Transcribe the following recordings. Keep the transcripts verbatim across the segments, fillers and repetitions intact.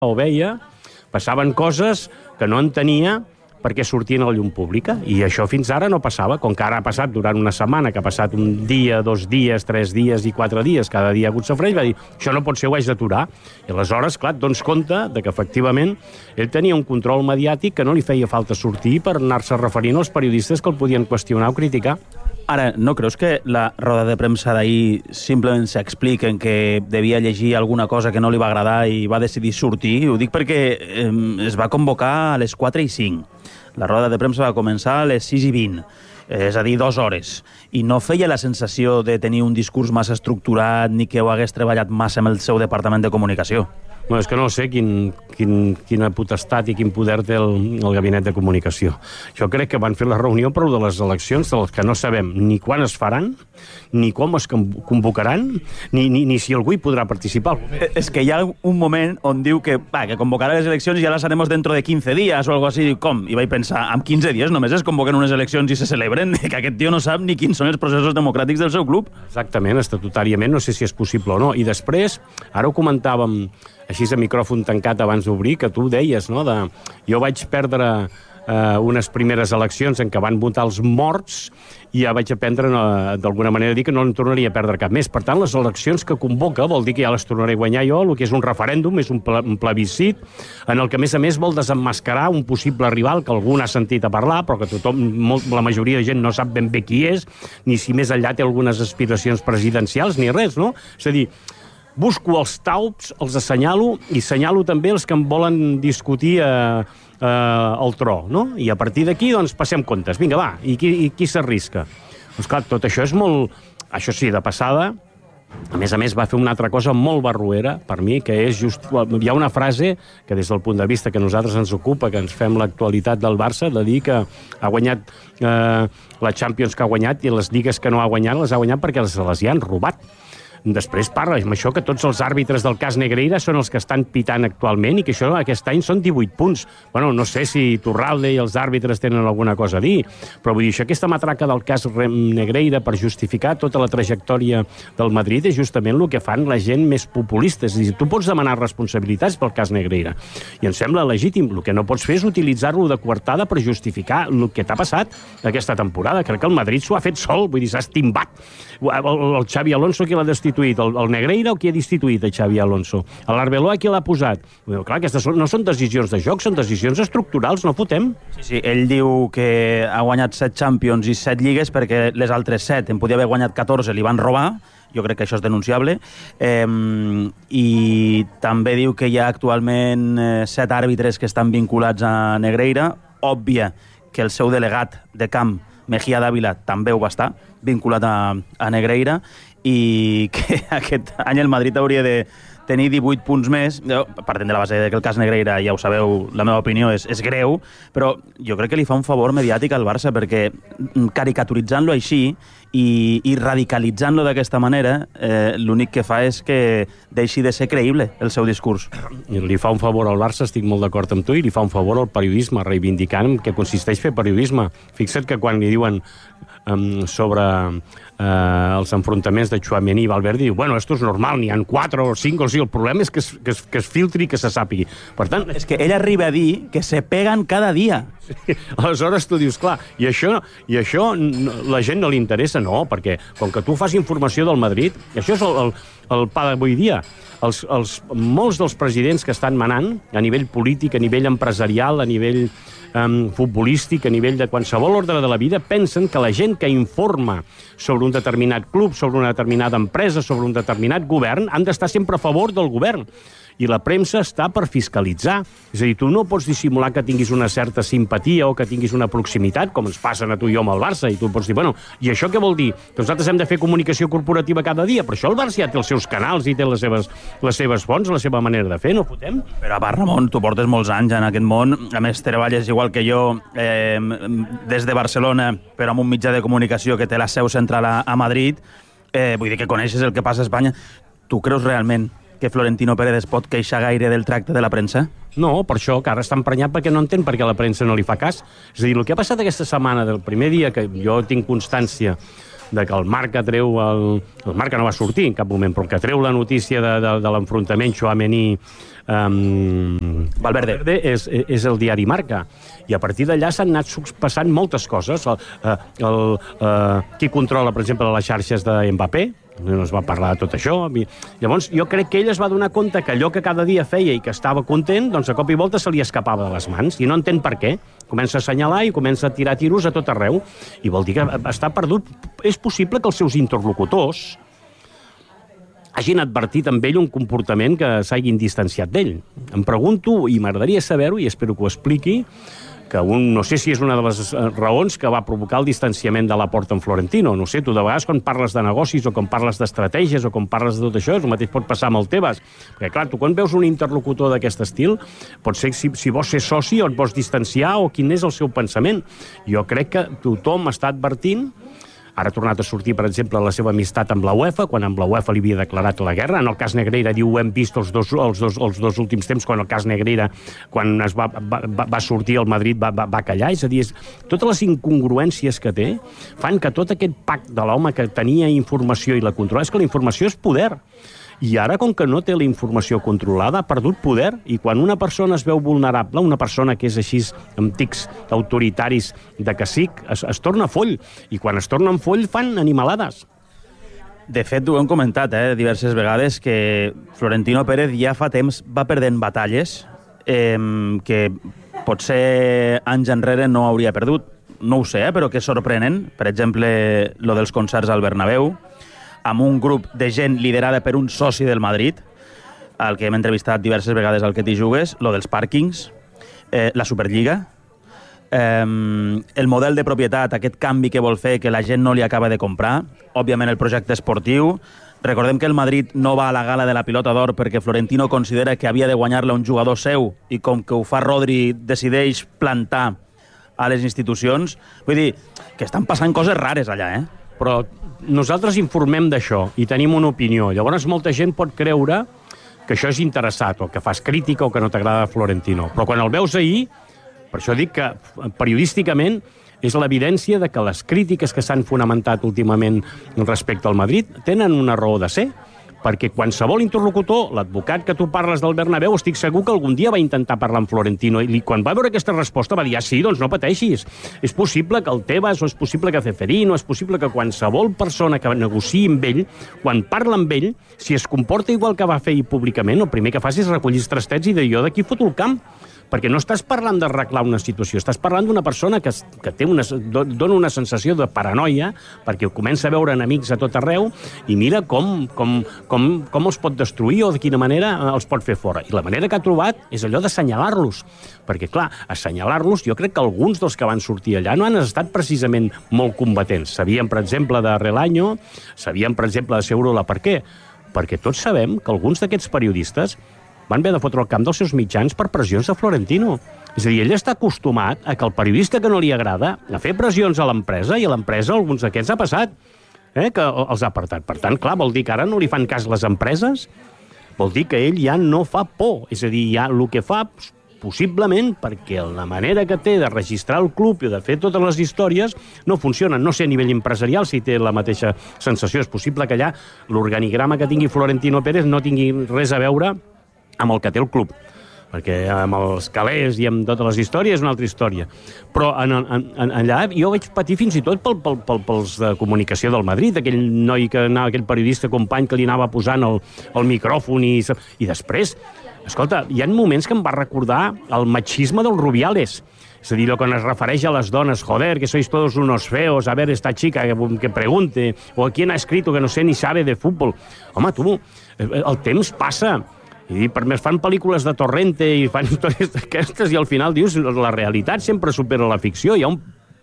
o veia, passaven coses que no entenia perquè sortien a la llum pública, i això fins ara no passava, com que ara ha passat durant una setmana, que ha passat un dia, dos dies, tres dies i quatre dies, cada dia ha hagut safrell, va dir, això no pot ser, ho haig d'aturar. I aleshores, clar, et dones compte de que efectivament ell tenia un control mediàtic que no li feia falta sortir per anar-se referint als periodistes que el podien qüestionar o criticar. Ara, no creus que la roda de premsa d'ahir simplement s'explica en que devia llegir alguna cosa que no li va agradar i va decidir sortir? Ho dic perquè eh, es va convocar a les quatre i cinc. La roda de premsa va començar a les sis i vint, és a dir, dues hores. I no feia la sensació de tenir un discurs massa estructurat ni que ho hagués treballat massa amb el seu departament de comunicació. Bueno, és que no sé quin, quin, quina potestat i quin poder té el, el gabinet de comunicació. Jo crec que van fer la reunió per de les eleccions, de les que no sabem ni quan es faran, ni com es convocaran, ni, ni, ni si algú hi podrà participar. És que hi ha un moment on diu que, va, que convocarà les eleccions i ja les haremos dentro de quinze dies o algo així. Com? I vaig pensar, amb quinze dies només es convoquen unes eleccions i se celebren, que aquest tio no sap ni quins són els processos democràtics del seu club. Exactament, estatutàriament, no sé si és possible o no. I després, ara ho comentàvem així a micròfon tancat abans d'obrir, que tu deies, no? De, jo vaig perdre eh, unes primeres eleccions en què van votar els morts i ja vaig aprendre, no, d'alguna manera, a dir que no en tornaria a perdre cap més. Per tant, les eleccions que convoca vol dir que ja les tornaré a guanyar jo, el que és un referèndum, és un, ple, un plebiscit, en el que, a més a més, vol desemmascarar un possible rival que algú n'ha sentit a parlar, però que tothom, molt, la majoria de gent no sap ben bé qui és, ni si més enllà té algunes aspiracions presidencials, ni res, no? És a dir, busco els taups, els assenyalo i assenyalo també els que em volen discutir eh, eh, el tro, no? I a partir d'aquí, doncs, passem comptes. Vinga, va, i qui, i qui s'arrisca? Doncs clar, tot això és molt... Això sí, de passada, a més a més va fer una altra cosa molt barruera, per mi, que és just... Hi ha una frase que des del punt de vista que a nosaltres ens ocupa, que ens fem l'actualitat del Barça, de dir que ha guanyat eh, la Champions que ha guanyat i les lligues que no ha guanyat les ha guanyat perquè les, les hi han robat. Després parla amb això que tots els àrbitres del cas Negreira són els que estan pitant actualment i que això aquest any són divuit punts. Bueno, no sé si Turralde i els àrbitres tenen alguna cosa a dir, però vull dir, això, aquesta matraca del cas Negreira per justificar tota la trajectòria del Madrid és justament el que fan la gent més populista. És a dir, tu pots demanar responsabilitats pel cas Negreira i em sembla legítim. El que no pots fer és utilitzar-lo de coartada per justificar el que t'ha passat aquesta temporada. Crec que el Madrid s'ho ha fet sol, vull dir, s'ha estimbat. El, el Xavi Alonso qui l'ha destituït? El, el Negreira o qui ha destituït el Xavi Alonso? L'Arbeloa qui l'ha posat? Bueno, clar, aquestes no són decisions de joc, són decisions estructurals, no fotem. Sí, sí, ell diu que ha guanyat set Champions i set lligues perquè les altres set, en podia haver guanyat catorze, li van robar. Jo crec que això és denunciable. Eh, I també diu que hi ha actualment eh, set àrbitres que estan vinculats a Negreira. Òbvia que el seu delegat de camp, Mejía Dávila, també ho va estar, vinculat a, a Negreira, i que aquest any el Madrid hauria de tenir divuit punts més. Jo, partint de la base que el cas Negreira, ja ho sabeu, la meva opinió és, és greu, però jo crec que li fa un favor mediàtic al Barça, perquè caricaturitzant-lo així i, i radicalitzant-lo d'aquesta manera, eh, l'únic que fa és que deixi de ser creïble el seu discurs. I li fa un favor al Barça, estic molt d'acord amb tu, i li fa un favor al periodisme, reivindicant que consisteix fer periodisme. Fixa't que quan li diuen um, sobre eh, els enfrontaments de Tchouaméni i Valverde, diu, bueno, esto és normal, n'hi ha quatre o cinc, o sigui, el problema és que es, que es, que es filtri i que se sàpigui. Per tant... És que ell arriba a dir que se peguen cada dia. Sí. Aleshores tu dius, clar, i això, i això no, la gent no li interessa, no, perquè com que tu fas informació del Madrid, això és el, el, el pa d'avui dia. Els, els, molts dels presidents que estan manant, a nivell polític, a nivell empresarial, a nivell um, futbolístic, a nivell de qualsevol ordre de la vida, pensen que la gent que informa sobre un determinat club, sobre una determinada empresa, sobre un determinat govern, han d'estar sempre a favor del govern. I la premsa està per fiscalitzar. És a dir, tu no pots dissimular que tinguis una certa simpatia o que tinguis una proximitat, com ens passen a tu i jo amb el Barça, i tu pots dir, bueno, i això què vol dir? Que nosaltres hem de fer comunicació corporativa cada dia, però això el Barça ja té els seus canals i té les seves, les seves fonts, la seva manera de fer, no fotem? Però a part, Ramon, tu portes molts anys en aquest món, a més treballes igual que jo eh, des de Barcelona, però amb un mitjà de comunicació que té la seu central a, a Madrid, eh, vull dir que coneixes el que passa a Espanya. Tu creus realment que Florentino Pérez es pot queixar gaire del tracte de la premsa? No, per això, que ara està emprenyat perquè no entén perquè la premsa no li fa cas. És a dir, el que ha passat aquesta setmana, del primer dia que jo tinc constància de que el Marca treu... El, el Marca no va sortir en cap moment, però que treu la notícia de, de, de l'enfrontament Tchouaméni Um, Valverde. Valverde és, és el diari Marca. I a partir d'allà s'han anat passant moltes coses. El, el, el, uh, qui controla, per exemple, les xarxes de Mbappé, no es va parlar de tot això. Llavors, jo crec que ell es va donar compte que allò que cada dia feia i que estava content, doncs a cop i volta se li escapava de les mans, i no entén per què. Comença a assenyalar i comença a tirar tiros a tot arreu, i vol dir que està perdut. És possible que els seus interlocutors hagin advertit amb ell un comportament que s'hagin distanciat d'ell. Em pregunto, i m'agradaria saber-ho, i espero que ho expliqui, que un, no sé si és una de les raons que va provocar el distanciament de Laporta en Florentino. No sé, tu de vegades quan parles de negocis o quan parles d'estratègies o quan parles de tot això, el mateix pot passar amb el Tebas. Perquè, clar, tu quan veus un interlocutor d'aquest estil, pot ser si, si vols ser soci o et vols distanciar o quin és el seu pensament. Jo crec que tothom està advertint. Ara ha tornat a sortir, per exemple, la seva amistat amb la UEFA, quan amb la UEFA li havia declarat la guerra. En el cas Negreira, diu, ho hem vist els dos, els dos, els dos últims temps, quan el cas Negreira, quan es va, va, va sortir el Madrid, va, va, va callar. És a dir, és, totes les incongruències que té fan que tot aquest pacte de l'home que tenia informació i la controla, és que la informació és poder. I ara, com que no té la informació controlada, ha perdut poder. I quan una persona es veu vulnerable, una persona que és així amb tics autoritaris de cacic, es, es torna foll. I quan es torna en foll fan animalades. De fet, ho hem comentat eh, diverses vegades, que Florentino Pérez ja fa temps va perdent batalles eh, que potser anys enrere no hauria perdut. No ho sé, eh, però que sorprenen. Per exemple, lo dels concerts al Bernabéu, amb un grup de gent liderada per un soci del Madrid, al que hem entrevistat diverses vegades al Que t'hi jugues, lo dels pàrquings, eh, la Superliga, eh, el model de propietat, aquest canvi que vol fer que la gent no li acaba de comprar, òbviament el projecte esportiu. Recordem que el Madrid no va a la gala de la Pilota d'Or perquè Florentino considera que havia de guanyar-la un jugador seu i com que ho fa Rodri decideix plantar a les institucions. Vull dir, que estan passant coses rares allà, eh? Però nosaltres informem d'això i tenim una opinió. Llavors molta gent pot creure que això és interessat o que fas crítica o que no t'agrada Florentino. Però quan el veus ahir, per això dic que periodísticament és l'evidència de que les crítiques que s'han fonamentat últimament respecte al Madrid tenen una raó de ser. Perquè qualsevol interlocutor, l'advocat que tu parles del Bernabéu, estic segur que algun dia va intentar parlar amb Florentino i quan va veure aquesta resposta va dir, ah, sí, doncs no pateixis. És possible que el Tebas, o és possible que Ceferino, és possible que qualsevol persona que negociï amb ell, quan parla amb ell, si es comporta igual que va fer ell públicament, el primer que fas és recollir els trastets i dir, jo d'aquí foto el camp. Perquè no estàs parlant d'arreglar una situació, estàs parlant d'una persona que, que té una, dona una sensació de paranoia, perquè comença a veure enemics a tot arreu, i mira com, com, com, com els pot destruir o de quina manera els pot fer fora. I la manera que ha trobat és allò d'assenyalar-los. Perquè, clar, assenyalar-los, jo crec que alguns dels que van sortir allà no han estat precisament molt combatents. Sabíem, per exemple, de Relaño, sabíem, per exemple, de Segurola. Per què? Perquè tots sabem que alguns d'aquests periodistes van haver de fotre el camp dels seus mitjans per pressions de Florentino. És a dir, ell està acostumat a que el periodista que no li agrada a fer pressions a l'empresa, i a l'empresa alguns d'aquests ha passat, eh, que els ha apartat. Per tant, clar, vol dir que ara no li fan cas les empreses? Vol dir que ell ja no fa por. És a dir, ja el que fa, possiblement, perquè la manera que té de registrar el club i de fer totes les històries no funcionen. No sé a nivell empresarial si té la mateixa sensació. És possible que allà l'organigrama que tingui Florentino Pérez no tingui res a veure amb el que té el club, perquè amb els calés i amb totes les històries és una altra història. Però en, en, en, allà jo vaig patir fins i tot pel, pel, pel, pels de comunicació del Madrid, aquell noi que anava, aquell periodista company que li anava posant el, el micròfon i, i després, escolta, hi ha moments que em va recordar el machisme dels Rubiales. És a dir, quan es refereix a les dones, joder, que sois todos unos feos, a ver esta chica que, que pregunte, o a quién ha escrito que no sé ni sabe de fútbol. Home, tu, el temps passa. I per més fan pel·lícules de Torrente i fan històries d'aquestes i al final dius la realitat sempre supera la ficció. Hi ha un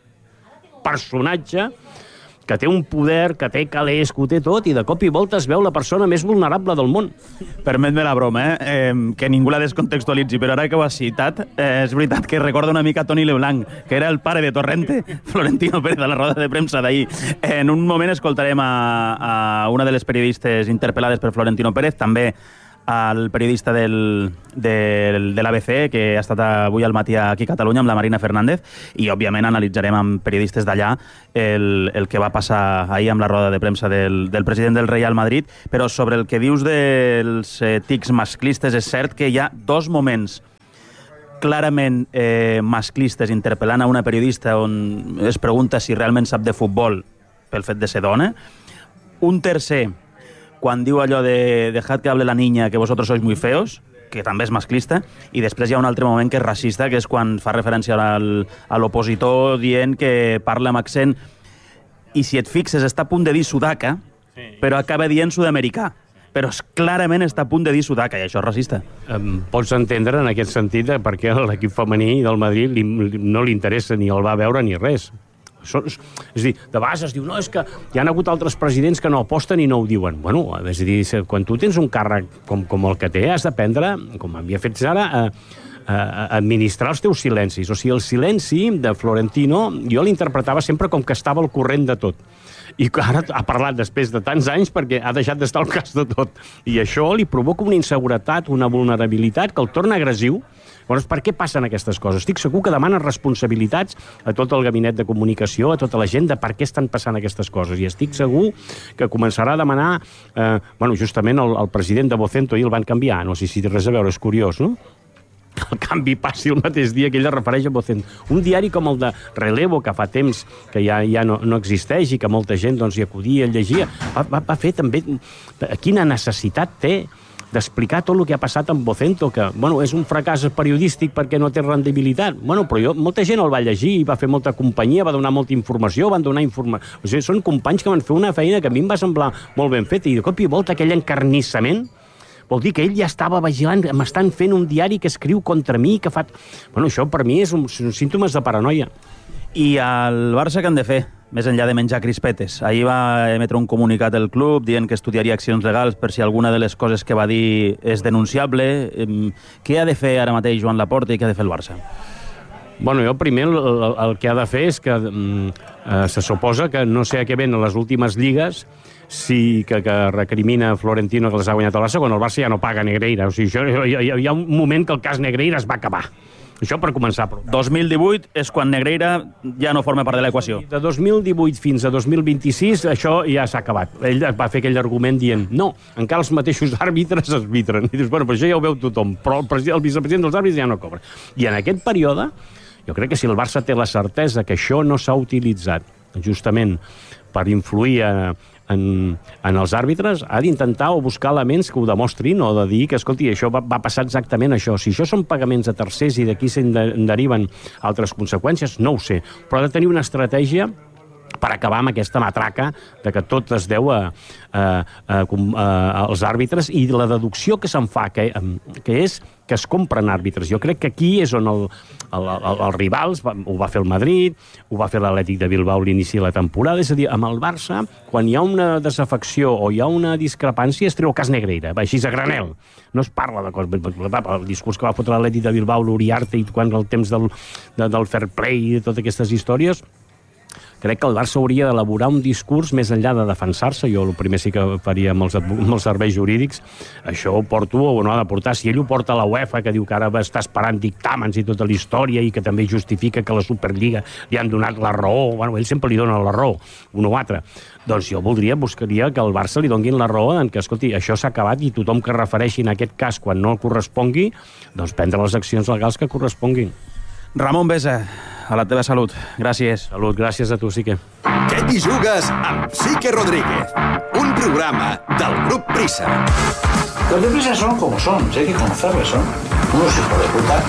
personatge que té un poder, que té calés, que ho té tot, i de cop i volta es veu la persona més vulnerable del món. Permet-me la broma, eh? eh que ningú la descontextualitzi, però ara que ho has citat, eh, és veritat que recorda una mica Toni Leblanc, que era el pare de Torrente, Florentino Pérez, a la roda de premsa d'ahir. En un moment escoltarem a, a una de les periodistes interpel·lades per Florentino Pérez, també al periodista del, del, de l'A B C, que ha estat avui al matí aquí a Catalunya amb la Marina Fernández, i òbviament analitzarem amb periodistes d'allà el, el que va passar ahir amb la roda de premsa del, del president del Real Madrid. Però sobre el que dius dels eh, tics masclistes, és cert que hi ha dos moments clarament eh, masclistes interpel·lant a una periodista on es pregunta si realment sap de futbol pel fet de ser dona. Un tercer, quan diu allò de dejad que hable la niña, que vosotros sois muy feos, que també és masclista, i després hi ha un altre moment que és racista, que és quan fa referència al, a l'opositor dient que parla amb accent, i si et fixes està a punt de dir sudaca, sí, però acaba dient sud-americà. Però clarament està a punt de dir sudaca, i això és racista. Um, pots entendre en aquest sentit per què l'equip femení del Madrid li, no li interessa ni el va veure ni res. Són, és a dir, de vegades es diu, no, és que hi ha hagut altres presidents que no aposten i no ho diuen. Bueno, és a dir, quan tu tens un càrrec com, com el que té, has d'aprendre, com havia fet ara, a, a, a administrar els teus silencis. O sigui, el silenci de Florentino jo l'interpretava sempre com que estava al corrent de tot. I ara ha parlat després de tants anys perquè ha deixat d'estar al cas de tot. I això li provoca una inseguretat, una vulnerabilitat que el torna agressiu. Llavors, per què passen aquestes coses? Estic segur que demanen responsabilitats a tot el gabinet de comunicació, a tota la gent, de per què estan passant aquestes coses. I estic segur que començarà a demanar... Eh, bueno, justament el, el president de Vocento i el van canviar. No sé si té res a veure, és curiós, no? El canvi passi el mateix dia que ell es refereix a Vocento. Un diari com el de Relevo, que fa temps que ja, ja no, no existeix i que molta gent doncs, hi acudia i llegia, va, va, va fer també... Quina necessitat té d'explicar tot el que ha passat amb Vocento, que, bueno, és un fracàs periodístic perquè no té rendibilitat. Bueno, però jo, molta gent el va llegir, va fer molta companyia, va donar molta informació, van donar informació... O sigui, són companys que van fer una feina que a mi em va semblar molt ben feta, i de cop i volta aquell encarnissament vol dir que ell ja estava vigilant, m'estan fent un diari que escriu contra mi, que fa... Bueno, això per mi és un, són símptomes de paranoia. I al Barça què han de fer? Més enllà de menjar crispetes. Ahir va emetre un comunicat el club dient que estudiaria accions legals per si alguna de les coses que va dir és denunciable. Què ha de fer ara mateix Joan Laporta i què ha de fer el Barça? Bueno, jo primer el, el, el que ha de fer és que eh, se suposa que no sé a què ven a les últimes lligues si que, que recrimina Florentino que les ha guanyat el Barça quan el Barça ja no paga Negreira. O sigui, això, hi, hi, hi ha un moment que el cas Negreira es va acabar. Això per començar. Però... dos mil divuit és quan Negreira ja no forma part de l'equació. De dos mil divuit fins a dos mil vint-i-sis això ja s'ha acabat. Ell va fer aquell argument dient no, encara els mateixos àrbitres arbitren. I dius, bueno, però això ja ho veu tothom, però el, el vicepresident dels àrbitres ja no cobra. I en aquest període, jo crec que si el Barça té la certesa que això no s'ha utilitzat justament per influir a, en, en els àrbitres, ha d'intentar o buscar elements que ho demostrin o de dir que, escolti, això va, va passar exactament això. Si això són pagaments a tercers i d'aquí se'n de, deriven altres conseqüències, no ho sé. Però ha de tenir una estratègia per acabar amb aquesta matraca de que tot es deu a, a, a, a, als àrbitres i la deducció que se'n fa, que, que és que es compren àrbitres. Jo crec que aquí és on el, el, el, els rivals, ho va fer el Madrid, ho va fer l'Atlètic de Bilbao a l'inici de la temporada, és a dir, amb el Barça, quan hi ha una desafecció o hi ha una discrepància, es treu el cas Negreira, va així a granel. No es parla de coses... El discurs que va fotre l'Atlètic de Bilbao, l'Uriarte, i quan el temps del, de, del fair play i totes aquestes històries, crec que el Barça hauria d'elaborar un discurs més enllà de defensar-se. Jo el primer sí que faria amb els, amb els serveis jurídics. Això ho porto o no ha de portar. Si ell ho porta a la UEFA, que diu que ara està esperant dictàmens i tota la història i que també justifica que la Superliga li han donat la raó, bueno, ell sempre li dona la raó, un o altre. Doncs jo voldria, buscaria que al Barça li donguin la raó en que, escolti, això s'ha acabat i tothom que refereixi en aquest cas quan no correspongui, doncs prendre les accions legals que corresponguin. Ramon Besa, a la teva salut. Gràcies. Salut, gràcies a tu, Sique. Què t'hi jugues amb Sique Rodríguez? Un programa del Grup Prisa. Los de Prisa son como son, hay que conocerles, son unos hijos de puta.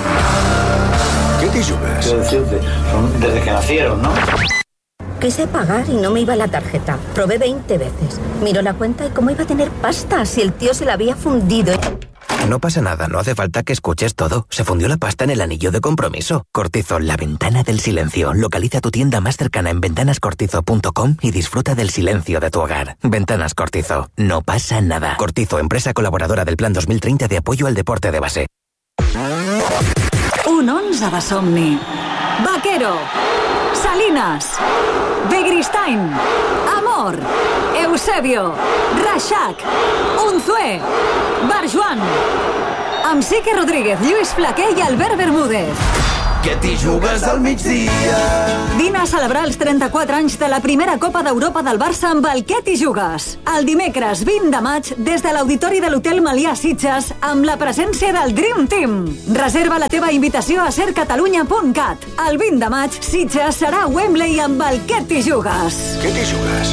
¿Qué t'hi jugues? Quiero decirte, son desde que nacieron, ¿no? Quise pagar y no me iba la tarjeta. Probé veinte veces. Miró la cuenta y cómo iba a tener pasta si el tío se la había fundido. No pasa nada, no hace falta que escuches todo. Se fundió la pasta en el anillo de compromiso. Cortizo, la ventana del silencio. Localiza tu tienda más cercana en ventanas cortizo punto com y disfruta del silencio de tu hogar. Ventanas Cortizo. No pasa nada. Cortizo, empresa colaboradora del Plan dos mil treinta de apoyo al deporte de base. Un onze de somni. Vaquero. Salinas, Begristain, Amor, Eusebio, Reixac, Unzué, Barjuan, amb Sique Rodríguez, Lluís Flaquer i Albert Bermúdez. Que t'hi jugues al migdia. Vine a celebrar els trenta-quatre anys de la primera Copa d'Europa del Barça amb el Què t'hi jugues. El dimecres vint de maig, des de l'auditori de l'Hotel Melià Sitges, amb la presència del Dream Team. Reserva la teva invitació a ser catalunya punt cat. El vint de maig, Sitges serà a Wembley amb el Què t'hi jugues. Què t'hi jugues?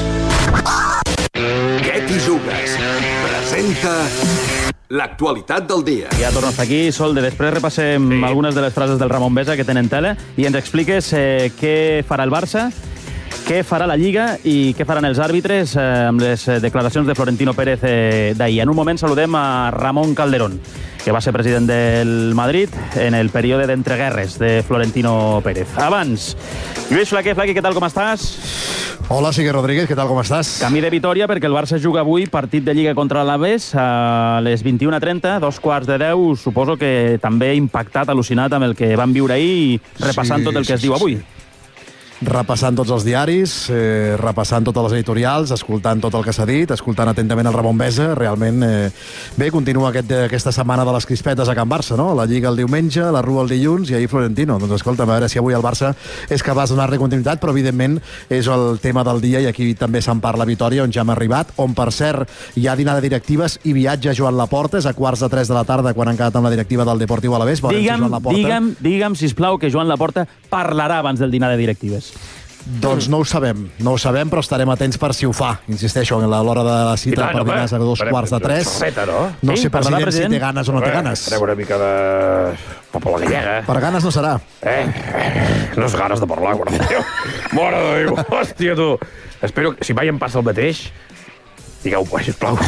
Què t'hi jugues? Presenta l'actualitat del dia. Ja torno a estar aquí, Solde. Després repassem sí. algunes de les frases del Ramon Besa que tenen tele i ens expliques eh, què farà el Barça, què farà la Lliga i què faran els àrbitres eh, amb les declaracions de Florentino Pérez eh, d'ahir. En un moment saludem a Ramon Calderón, que va ser president del Madrid en el període d'entreguerres de Florentino Pérez. Abans, Lluís Flaquer, Flaquer, què tal, com estàs? Hola, Sique Rodríguez, què tal, com estàs? Camí de Vitòria, perquè el Barça juga avui partit de Lliga contra l'Alaves a les vint-i-una trenta, dos quarts de deu, suposo que també impactat, al·lucinat amb el que vam viure ahir i repassant sí, tot el que es sí, diu avui. Sí. Repassant tots els diaris, eh, repassant totes les editorials, escoltant tot el que s'ha dit, escoltant atentament el Ramon Besa. Realment, eh, bé, continua aquest, aquesta setmana de les crispetes a Can Barça, no? La Lliga el diumenge, la Rua el dilluns i ahir Florentino. Doncs escolta, a veure si avui el Barça és capaç de donar-li continuïtat, però evidentment és el tema del dia i aquí també se'n parla a Vitòria, on ja hem arribat, on per cert hi ha dinar de directives i viatge Joan Laporta, és a quarts de tres de la tarda quan han quedat amb la directiva del Deportiu Alavés. Digue'm, digue'm, digue'm, sisplau, que Joan Laporta parlarà abans del dinar de directives. Doncs no ho sabem, no ho sabem, però estarem atents per si ho fa. Insisteixo, a l'hora de la cita tant, per dinar a dos quarts de tres. Sopeta, no? No sí, sé, president, president, si té ganes o no té ganes. Farem una mica de poble gallega. Per ganes no serà. Eh? No és ganes de parlar, guarda. Mare de Déu, hòstia, tu. Espero que si mai em passa el mateix, digueu, sisplau.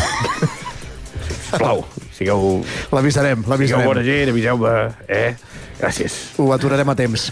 Sisplau, sigueu... L'avisarem, l'avisarem. Sigueu bona gent, aviseu-me, eh? Gràcies. Ho aturarem a temps.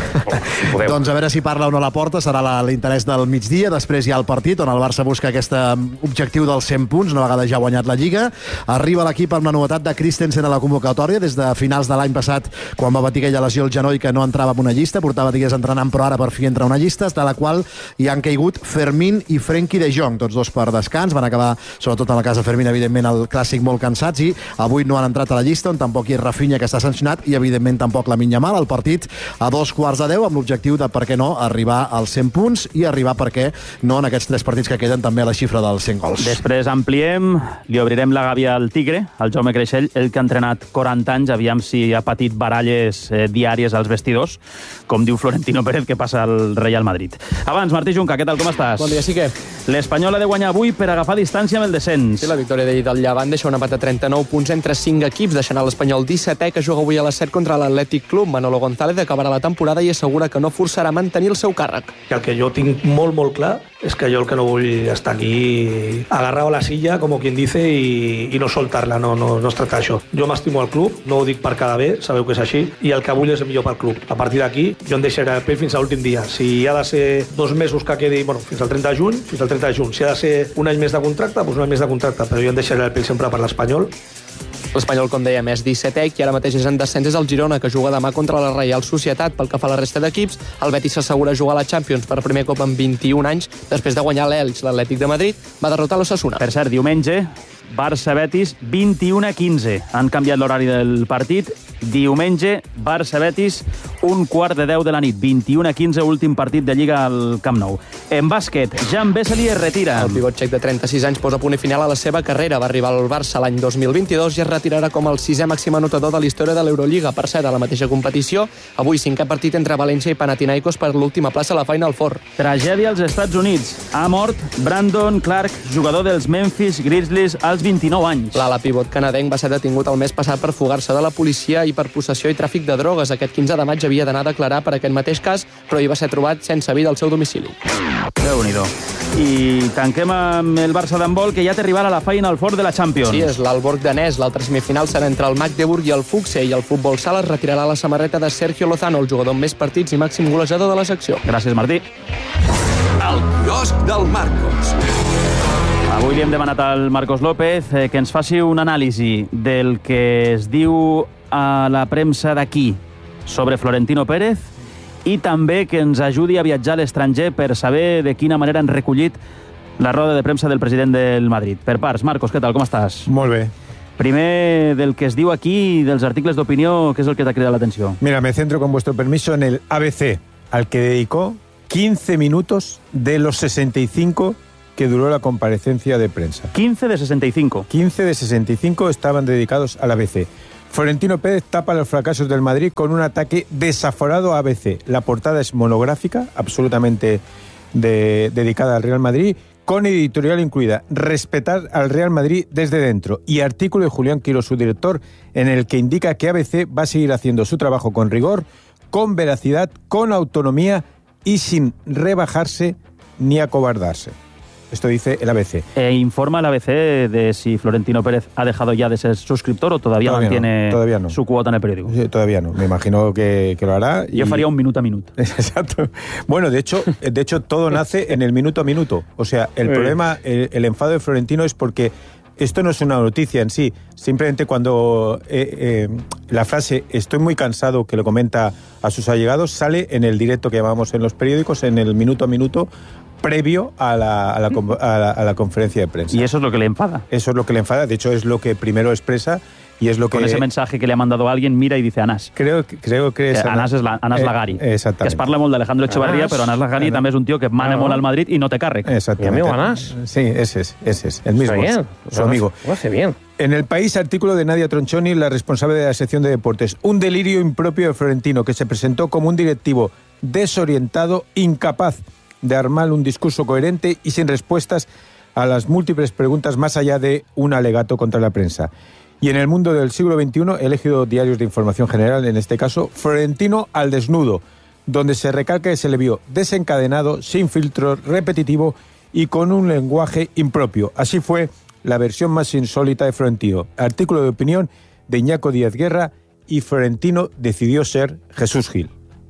Si doncs a veure si parla o no la porta, serà l'interès del migdia, després hi ha el partit on el Barça busca aquest objectiu dels cent punts, una vegada ja ha guanyat la Lliga. Arriba l'equip amb la novetat de Christensen a la convocatòria, des de finals de l'any passat, quan va patir aquella lesió al genoll que no entrava en una llista, portava dies entrenant, però ara per fi entra una llista, de la qual hi han caigut Fermín i Frenkie de Jong, tots dos per descans, van acabar, sobretot en el cas de Fermín, evidentment, el clàssic molt cansats, i avui no han entrat a la llista, on tampoc hi és Rafinha, que està sancionat, i evidentment tampoc la Yamal. El partit a dos quarts de deu amb l'objectiu de, per què no, arribar als cent punts i arribar, per què no, en aquests tres partits que queden també a la xifra dels cent gols. Després ampliem, li obrirem la gàbia al Tigre, al Jaume Creixell, el que ha entrenat quaranta anys, aviam si ha patit baralles eh, diàries als vestidors, com diu Florentino Pérez, que passa al Real Madrid. Abans, Martí Junca, què tal, com estàs? Bon dia, sí que... L'Espanyol ha de guanyar avui per agafar distància amb el descens. Sí, la victòria d'ahir del Llevant deixa un empat a trenta-nou punts entre cinc equips, deixant a l'Espanyol dissetè, que juga avui a les set contra l'Atlètic Club. Manolo González acabarà la temporada i assegura que no forçarà a mantenir el seu càrrec. El que jo tinc molt, molt clar és que jo el que no vull estar aquí agarrado a la silla, com quien dice, i, i no soltar-la, no, no, no es tracta d'això. Jo m'estimo al club, no ho dic per cada bé, sabeu que és així, i el que vull és el millor pel club. A partir d'aquí, jo em deixaré el pell fins a l'últim dia. Si ha de ser dos mesos que quedi, bueno, fins al trenta de juny, fins al trenta de juny. Si ha de ser un any més de contracte, doncs un any més de contracte, però jo em deixaré el pell sempre per l'Espanyol. L'Espanyol, com dèiem, és dissetè i ara mateix és en descens, és el Girona, que juga demà contra la Reial Societat. Pel que fa a la resta d'equips, el Betis s'assegura jugar a la Champions per primer cop en vint-i-un anys, després de guanyar l'Elx. L'Atlètic de Madrid va derrotar l'Osasuna. Per cert, diumenge, Barça-Betis, vint-i-u a quinze. Han canviat l'horari del partit. Diumenge, Barça-Betis, un quart de deu de la nit. vint-i-u a quinze, últim partit de Lliga al Camp Nou. En bàsquet, Jan Vesely es retira. El pivot txec de trenta-sis anys posa punt i final a la seva carrera. Va arribar al Barça l'any dos mil vint-i-dos i es retirarà com el sisè màxim anotador de la història de l'Eurolliga. Per cert, a la mateixa competició, avui cinquè partit entre València i Panathinaikos per l'última plaça a la Final Four. Tragèdia als Estats Units. Ha mort Brandon Clark, jugador dels Memphis Grizzlies, als vint-i-nou anys. L'ala pivot canadenc va ser detingut el mes passat per fugar-se de la policia i per possessió i tràfic de drogues. Aquest quinze de maig havia d'anar a declarar per aquest mateix cas, però hi va ser trobat sense vida al seu domicili. Déu-n'hi-do. I tanquem amb el Barça d'handbol, que ja té arribat a la Final Four de la Champions. Sí, és l'Alborg danès. L'altra semifinal serà entre el Magdeburg i el Fuxe, i el futbol sala es retirarà la samarreta de Sergio Lozano, el jugador amb més partits i màxim golejador de la secció. Gràcies, Martí. El quiosc del Marcos. Avui li hem demanat al Marcos López eh, que ens faci un anàlisi del que es diu a la premsa d'aquí sobre Florentino Pérez i també que ens ajudi a viatjar a l'estranger per saber de quina manera han recollit la roda de premsa del president del Madrid. Per parts, Marcos, què tal, com estàs? Molt bé. Primer, del que es diu aquí, dels articles d'opinió, què és el que t'ha cridat l'atenció? Mira, me centro con vuestro permiso en el A B C, al que dedicó quince minutos de los sesenta y cinco que duró la comparecencia de prensa. quince de sesenta y cinco. quince de sesenta y cinco estaban dedicados al A B C. Florentino Pérez tapa los fracasos del Madrid con un ataque desaforado a A B C. La portada es monográfica, absolutamente de, dedicada al Real Madrid, con editorial incluida, respetar al Real Madrid desde dentro, y artículo de Julián Quiro, su director, en el que indica que A B C va a seguir haciendo su trabajo con rigor, con veracidad, con autonomía y sin rebajarse ni acobardarse. Esto dice el A B C. E informa el A B C de si Florentino Pérez ha dejado ya de ser suscriptor o todavía, todavía mantiene no, todavía no. su cuota en el periódico. Sí, todavía no, me imagino que, que lo hará. Y... Yo faría un minuto a minuto. Exacto. Bueno, de hecho, de hecho, todo nace en el minuto a minuto. O sea, el sí. problema, el, el enfado de Florentino es porque esto no es una noticia en sí. Simplemente cuando eh, eh, la frase "estoy muy cansado", que lo comenta a sus allegados, sale en el directo que llamamos en los periódicos, en el minuto a minuto, previo a la, a, la, a, la, a la conferencia de prensa. Y eso es lo que le enfada. Eso es lo que le enfada. De hecho, es lo que primero expresa y es lo que... Con ese mensaje que le ha mandado a alguien, mira y dice Anas. Creo, creo que és... Que Anas és la, Anas eh, Lagari. Exactament. Que es parla molt d'Alejandro Echeverría, Anas, però Anas Lagari Anas. també és un tio que mana ah, molt al Madrid i no té càrrec. Exactamente. ¿Y amigo Anas? Sí, ese es, ese es, el mismo. Está bien. Su amigo. Lo hace bien. En El País, artículo de Nadia Tronchoni, la responsable de la sección de deportes. Un delirio impropio de Florentino, que se presentó como un directivo desorientado, incapaz de armar un discurso coherente y sin respuestas a las múltiples preguntas más allá de un alegato contra la prensa. Y en El Mundo del siglo veintiuno, he elegido diarios de información general, en este caso, Florentino al desnudo, donde se recalca que se le vio desencadenado, sin filtro, repetitivo y con un lenguaje impropio. Así fue la versión más insólita de Florentino. Artículo de opinión de Iñaco Díaz Guerra, y Florentino decidió ser Jesús Gil.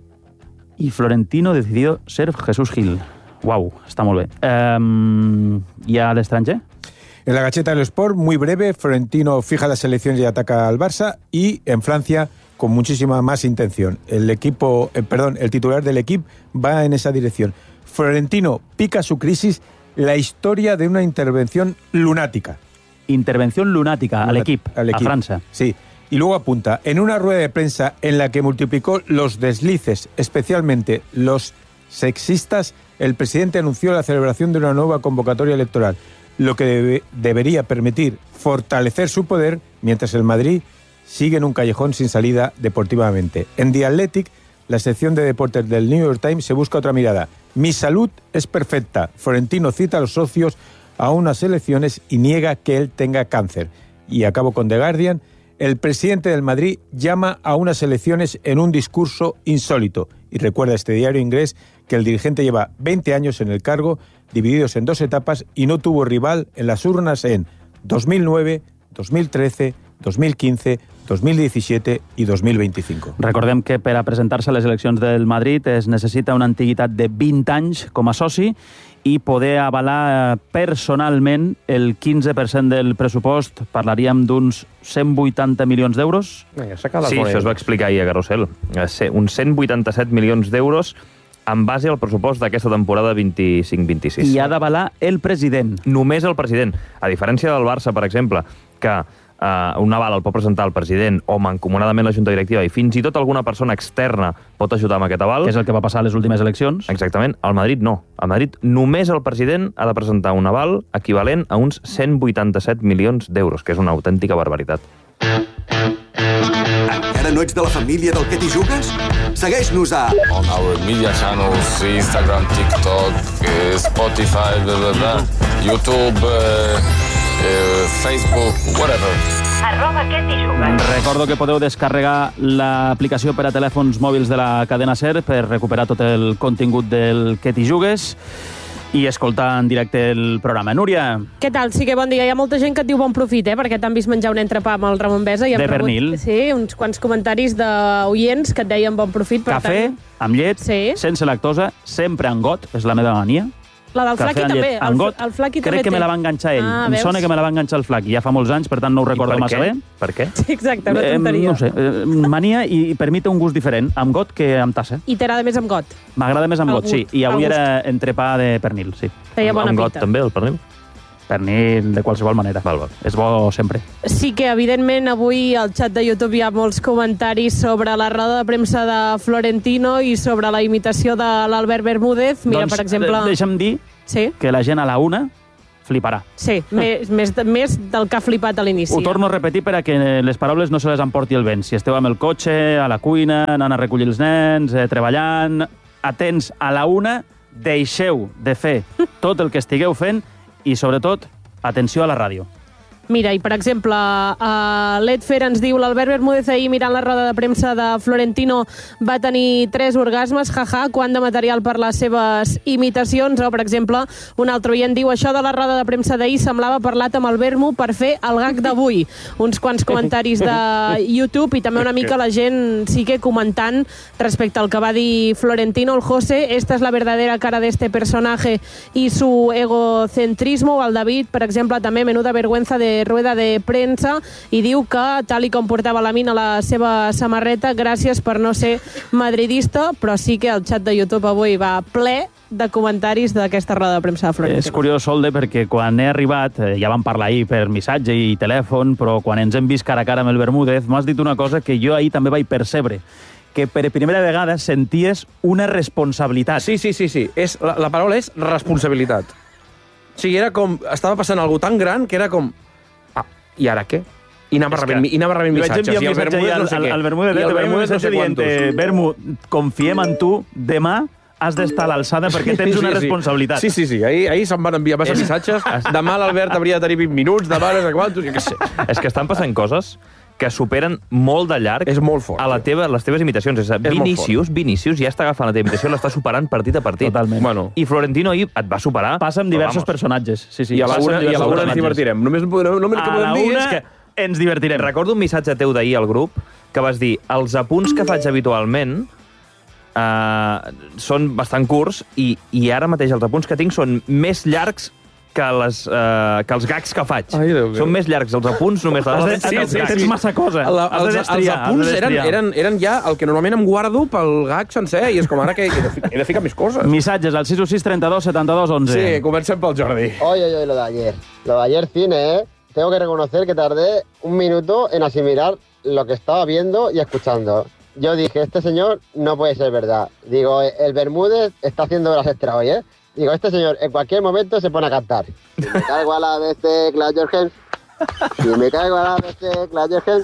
Y Florentino decidió ser Jesús Gil. Uau, està molt bé. Um, ¿Y a l'estranger? En la Gacheta del Sport, muy breve, Florentino fija las elecciones y ataca al Barça, y en Francia, con muchísima más intención. El equipo, eh, perdón, el titular del equipo va en esa dirección. Florentino pica su crisis, la historia de una intervención lunática. Intervención lunática al equipo, a Francia. Sí. Y luego apunta, en una rueda de prensa en la que multiplicó los deslices, especialmente los sexistas, el presidente anunció la celebración de una nueva convocatoria electoral, lo que debe, debería permitir fortalecer su poder mientras el Madrid sigue en un callejón sin salida deportivamente. En The Athletic, la sección de deportes del New York Times, se busca otra mirada. Mi salud es perfecta. Florentino cita a los socios a unas elecciones y niega que él tenga cáncer. Y acabo con The Guardian. El presidente del Madrid llama a unas elecciones en un discurso insólito. Y recuerda este diario inglés que el dirigente lleva veinte años en el cargo, divididos en dos etapas, y no tuvo rival en las urnas en dos mil nueve, dos mil trece, dos mil quince, dos mil diecisiete i dos mil vint-i-cinc. Recordem que per a presentar-se a les eleccions del Madrid es necessita una antiguitat de vint anys com a soci i poder avalar personalment el quinze per cent del pressupost. Parlaríem d'uns cent vuitanta milions d'euros? Sí, això es va explicar ahir a Carrusel. Uns cent vuitanta-set milions d'euros en base al pressupost d'aquesta temporada vint-i-cinc vint-i-sis. I ha d'avalar el president. Només el president. A diferència del Barça, per exemple, que Uh, un aval el pot presentar el president o mancomunadament la Junta Directiva, i fins i tot alguna persona externa pot ajudar amb aquest aval. Que és el que va passar a les últimes eleccions. Exactament. Al Madrid no. Al Madrid només el president ha de presentar un aval equivalent a uns cent vuitanta-set milions d'euros, que és una autèntica barbaritat. Encara no ets de la família del Que t'hi jugues? Segueix-nos a... On our media channels, Instagram, TikTok, Spotify, bla, bla, bla, YouTube... Uh... Eh, Facebook, whatever. Arroba Que t'hi jugues. Recordo que podeu descarregar l'aplicació per a telèfons mòbils de la cadena SER per recuperar tot el contingut del Que t'hi jugues i escoltar en directe el programa. Núria. Què tal? Sí que bon dia. Hi ha molta gent que et diu bon profit, eh? Perquè t'han vist menjar un entrepà amb el Ramon Besa. I de pernil. Rebut, sí, uns quants comentaris d'oients que et deien bon profit. Per Cafè, tant... amb llet, sí. sense lactosa, sempre en got, és la meva mania. La del Flaqui també. En El, Got, el Flaqui crec també que me té. la va enganxar ell. Ah, em veus? sona que me la va enganxar el Flaqui. Ja fa molts anys, per tant no ho recordo massa bé. Per què? Sí, exacte, una Eh, tonteria. no ho sé, eh, mania i per mi té un gust diferent, amb got que amb tassa. I t'agrada més amb got. M'agrada més amb El got, sí. gust, I avui el gust. era entrepà de pernil, sí. Feia bona Amb got pinta. també, el pernil? Pernil de qualsevol manera. Val, val. És bo sempre. Sí que, evidentment, avui al xat de YouTube hi ha molts comentaris sobre la roda de premsa de Florentino i sobre la imitació de l'Albert Bermúdez. Mira, doncs, per exemple... de- deixa'm dir sí? que la gent a la una fliparà. Sí, més, més, de- més del que ha flipat a l'inici. Ho torno a repetir per a que les paraules no se les emporti el vent. Si esteu amb el cotxe, a la cuina, anant a recollir els nens, eh, treballant, atents a la una, deixeu de fer tot el que estigueu fent i, sobretot, atenció a la ràdio. Mira, i per exemple, uh, l'Edfer ens diu l'Albert Bermúdez ahir mirant la roda de premsa de Florentino va tenir tres orgasmes, jaja, quant de material per les seves imitacions. O, per exemple, un altre oient diu això de la roda de premsa d'ahir semblava parlat amb el Bermu per fer el gag d'avui. Uns quants comentaris de YouTube i també una mica la gent sigue comentant respecte al que va dir Florentino. El José, esta es la verdadera cara de este personaje y su egocentrismo. O el David, per exemple, també menuda vergüenza de rueda de premsa i diu que, tal i com portava la mina la seva samarreta, gràcies per no ser madridista, però sí que el xat de YouTube avui va ple de comentaris d'aquesta roda de premsa de Florentino. És curiós, Solde, perquè quan he arribat, eh, ja vam parlar ahir per missatge i telèfon, però quan ens hem vist cara a cara amb el Bermúdez, m'has dit una cosa que jo ahir també vaig percebre, que per primera vegada senties una responsabilitat. Sí, sí, sí, sí. És, la, la paraula és responsabilitat. O sigui, era com... Estava passant algo tan gran que era com... Ah, i ara què? I anava rebent, i anava rebent missatges. I el Bermúdez no sé al, què. al Bermúdez, I el el Bermúdez no sé quantos. Bermu, confiem en tu, demà has d'estar a l'alçada perquè tens una Sí, sí. responsabilitat. Sí, sí, sí. Ahir, ahir se'm van enviar massa missatges. Demà l'Albert hauria de tenir vint minuts, demà no sé quantos, jo què sé. És que estan passant coses que superen molt de llarg és molt fort, a la teva, les teves imitacions. És, Vinícius, Vinícius ja està agafant la teva imitació, l'està superant partit a partit. Totalment. Bueno. I Florentino ahir et va superar. Passa amb diversos personatges. Sí, sí. I a la Passa una, amb i a diversos la una ens personatges. divertirem. Només, només, només que A podem la dir una és que... ens divertirem. Recordo un missatge teu d'ahir al grup que vas dir els apunts que faig habitualment uh, són bastant curts i, i ara mateix els apunts que tinc són més llargs que, les, uh, que els gags que faig. Ai, Déu meu. Són més llargs els apunts, només les Has de- sí, tens- sí, tens sí. massa cosa. La, Has de els, destriar, els has de apunts eren, destriar. eren, eren ja el que normalment em guardo pel gag sencer i és com ara que he de, fi- he de ficar més coses. Missatges al sis u sis trenta-dos setanta-dos onze. Sí, comencem pel Jordi. Oye, oye, lo de ayer. Lo de ayer cine, ¿eh? Tengo que reconocer que tardé un minuto en asimilar lo que estaba viendo y escuchando. Yo dije, este señor no puede ser verdad. Digo, el Bermúdez está haciendo horas extra hoy, ¿eh? Digo, este señor en cualquier momento se pone a cantar. Si me caigo a la vez de Clayergen. Si me caigo a la vez de Clayergen.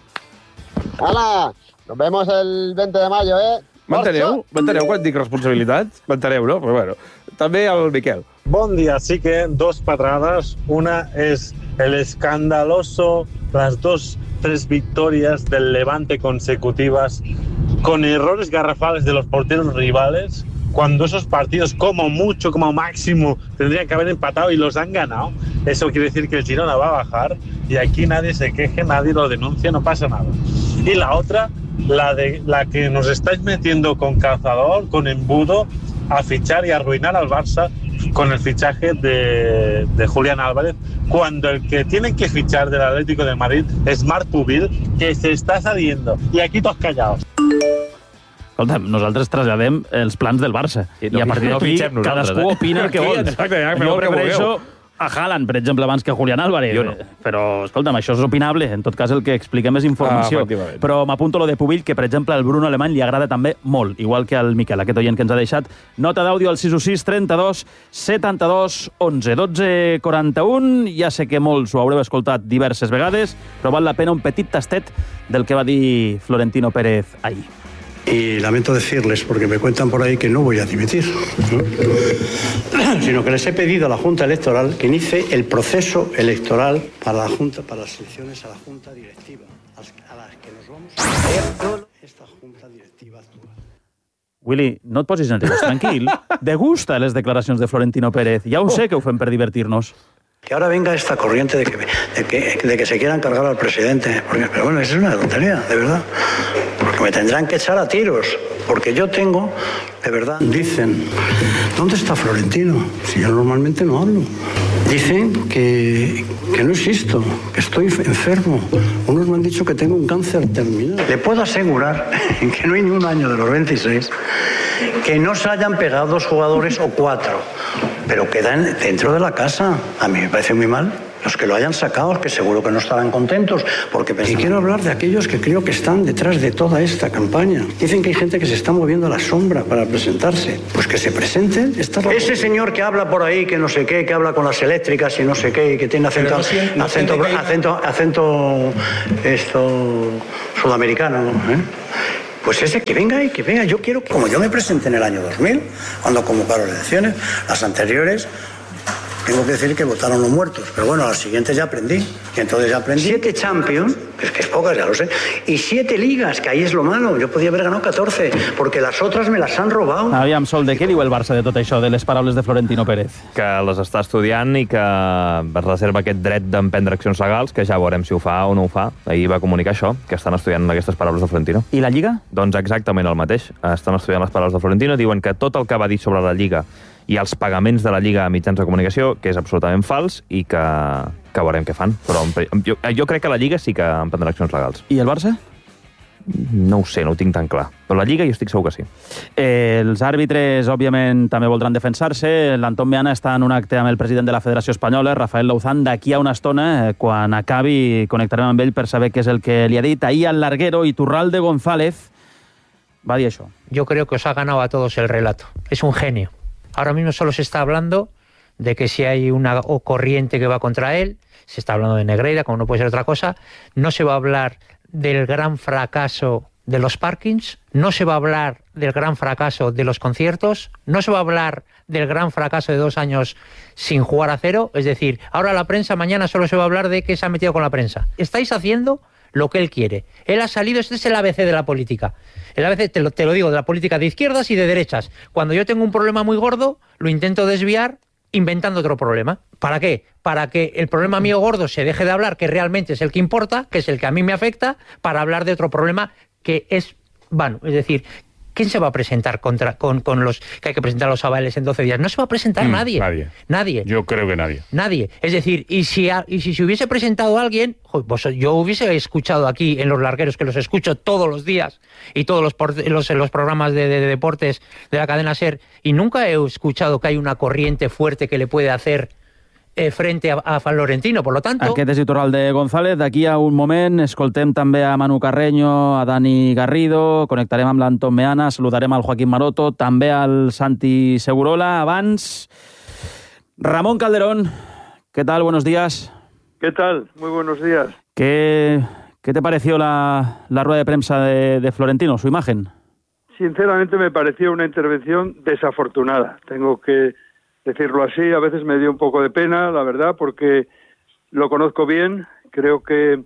¡Hala! Nos vemos el veinte de mayo, ¿eh? M'enteneu? M'enteneu quan dic responsabilitat? M'enteneu, no? Però bueno, també el Miquel. Bon día, sí que dos patradas. Una es el escandaloso, las dos, tres victorias del Levante consecutivas con errores garrafales de los porteros rivales, cuando esos partidos como mucho, como máximo, tendrían que haber empatado y los han ganado. Eso quiere decir que el Girona va a bajar y aquí nadie se queje, nadie lo denuncia, no pasa nada. Y la otra, la, de, la que nos estáis metiendo con calzador, con embudo, a fichar y a arruinar al Barça con el fichaje de, de Julián Álvarez, cuando el que tienen que fichar del Atlético de Madrid es Marc Pubil, que se está saliendo. Y aquí todos callados. Escolta, nosaltres traslladem els plans del Barça. I I, no- a partir no d'aquí, fitxem nosaltres, cadascú eh? opina el que Aquí, vol. exacte, ja, feu jo el que prefereixo vulgueu. a Haaland, per exemple, abans que a Julián Álvarez. Jo no. Però, escolta'm, això és opinable. En tot cas, el que expliquem és informació. Ah, efectivament. Però m'apunto lo de Pubill, que, per exemple, al Bruno Alemany li agrada també molt, igual que al Miquel, aquest oient que ens ha deixat. Nota d'àudio al sis u sis trenta-dos setanta-dos onze. dotze quaranta-un. Ja sé que molts ho haureu escoltat diverses vegades, però val la pena un petit tastet del que va dir Florentino Pérez ahir. Y lamento decirles, porque me cuentan por ahí que no voy a dimitir, ¿no? Sino que les he pedido a la Junta Electoral que inicie el proceso electoral para la Junta, para las elecciones a la Junta Directiva, a las que nos vamos a hacer esta Junta Directiva actual. Willy, no et posis nerviós, tranquil. Degusta les declaracions de Florentino Pérez. Ja ho sé que ho fem per divertir-nos. Que ahora venga esta corriente de que, de que, de que se quieran cargar al presidente. Porque, pero bueno, eso es una tontería, de verdad. Porque porque me tendrán que echar a tiros, porque yo tengo, de verdad, dicen, ¿dónde está Florentino? Si yo normalmente no hablo. Dicen que, que no existo, que estoy enfermo. Unos me han dicho que tengo un cáncer terminal. Le puedo asegurar que no hay ni un año de los veintiséis que no se hayan pegado dos jugadores o cuatro, pero quedan dentro de la casa. A mí me parece muy mal. Los que lo hayan sacado, que seguro que no estarán contentos, porque y quiero hablar de aquellos que creo que están detrás de toda esta campaña. Dicen que hay gente que se está moviendo a la sombra para presentarse. Pues que se presenten. Esta la... Ese señor que habla por ahí, que no sé qué, que habla con las eléctricas y no sé qué, y que tiene acento, no siente, no acento, hay... acento, acento, esto, sudamericano, ¿eh? Pues ese que venga y que venga. Yo quiero que, como yo me presenté en el año dos mil, cuando convocaron elecciones, las anteriores, tengo que decir que votaron los muertos, pero bueno, a las siguientes ya aprendí. Y entonces ya aprendí. Siete Champions, que es que es pocas, ya lo sé, y siete ligas, que ahí es lo malo. Yo podía haber ganado catorze, porque las otras me las han robado. Aviam, Sol, de què diu el Barça de tot això, de les paraules de Florentino Pérez? Que les està estudiant i que es reserva aquest dret d'emprendre accions legals, que ja veurem si ho fa o no ho fa. Ahir va comunicar això, que estan estudiant aquestes paraules de Florentino. I la Lliga? Doncs exactament el mateix. Estan estudiant les paraules de Florentino, diuen que tot el que va dir sobre la Lliga i els pagaments de la Lliga a mitjans de comunicació, que és absolutament fals i que, que veurem què fan. Però jo, jo crec que la Lliga sí que emprendrà accions legals. I el Barça? No ho sé, no ho tinc tan clar. Però la Lliga jo estic segur que sí. Eh, els àrbitres, òbviament, també voldran defensar-se. L'Anton Meana està en un acte amb el president de la Federació Espanyola, Rafael Louzán. D'aquí a una estona, eh, quan acabi, connectarem amb ell per saber què és el que li ha dit. Ahir al Larguero, Iturralde González va dir això. Yo creo que os ha ganado a todos el relato. Es un genio. Ahora mismo solo se está hablando de que si hay una corriente que va contra él, se está hablando de Negreira, como no puede ser otra cosa, no se va a hablar del gran fracaso de los parkings, no se va a hablar del gran fracaso de los conciertos, no se va a hablar del gran fracaso de dos años sin jugar a cero, es decir, ahora la prensa, mañana solo se va a hablar de que se ha metido con la prensa. Estáis haciendo lo que él quiere. Él ha salido, este es el A B C de la política. El A B C, te lo, te lo digo, de la política de izquierdas y de derechas. Cuando yo tengo un problema muy gordo, lo intento desviar inventando otro problema. ¿Para qué? Para que el problema mío gordo se deje de hablar, que realmente es el que importa, que es el que a mí me afecta, para hablar de otro problema que es vano. Es decir, ¿quién se va a presentar contra, con, con los que hay que presentar los avales en doce días? No se va a presentar mm, nadie. Nadie. Nadie. Yo creo que nadie. Nadie. Es decir, y si, a, y si se hubiese presentado alguien, pues yo hubiese escuchado aquí en Los Largueros, que los escucho todos los días, y todos los, los, los programas de, de, de deportes de la cadena SER, y nunca he escuchado que hay una corriente fuerte que le puede hacer eh, frente a, a Florentino, por lo tanto... Aquest és Iturralde González. D'aquí a un moment escoltem també a Manu Carreño, a Dani Garrido, connectarem amb l'Anton Meana, saludarem al Joaquín Maroto, també al Santi Segurola. Abans, Ramón Calderón, ¿qué tal? Buenos días. ¿Qué tal? Muy buenos días. ¿Qué, qué te pareció la, la rueda de prensa de, de Florentino, su imagen? Sinceramente me pareció una intervención desafortunada. Tengo que decirlo así, a veces me dio un poco de pena, la verdad, porque lo conozco bien. Creo que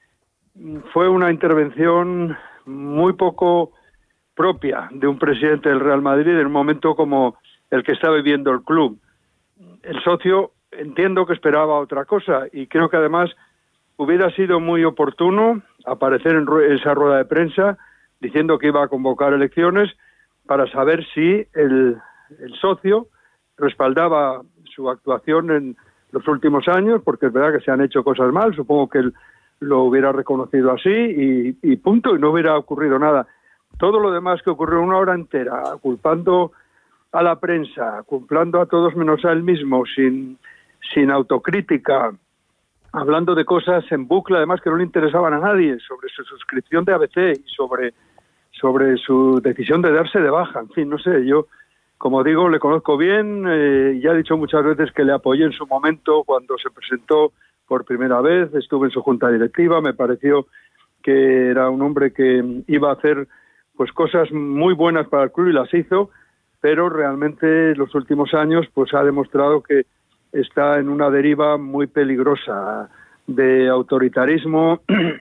fue una intervención muy poco propia de un presidente del Real Madrid en un momento como el que está viviendo el club. El socio entiendo que esperaba otra cosa y creo que además hubiera sido muy oportuno aparecer en esa rueda de prensa diciendo que iba a convocar elecciones para saber si el, el socio respaldaba su actuación en los últimos años, porque es verdad que se han hecho cosas mal, supongo que él lo hubiera reconocido así y, y punto, y no hubiera ocurrido nada. Todo lo demás que ocurrió una hora entera, culpando a la prensa, culpando a todos menos a él mismo, sin, sin autocrítica, hablando de cosas en bucle, además que no le interesaban a nadie, sobre su suscripción de A B C y sobre, sobre su decisión de darse de baja. En fin, no sé, yo... Como digo, le conozco bien, eh, ya he dicho muchas veces que le apoyé en su momento cuando se presentó por primera vez, estuve en su junta directiva, me pareció que era un hombre que iba a hacer pues cosas muy buenas para el club y las hizo, pero realmente en los últimos años pues ha demostrado que está en una deriva muy peligrosa de autoritarismo,